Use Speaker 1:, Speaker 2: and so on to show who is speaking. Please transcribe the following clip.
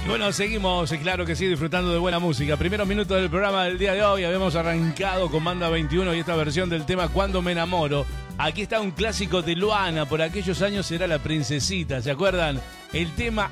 Speaker 1: Bueno, seguimos, claro que sí, disfrutando de buena música. Primeros minutos del programa del día de hoy. Habíamos arrancado con Banda 21 y esta versión del tema Cuando me enamoro. Aquí está un clásico de Luana. Por aquellos años era La Princesita, ¿se acuerdan? El tema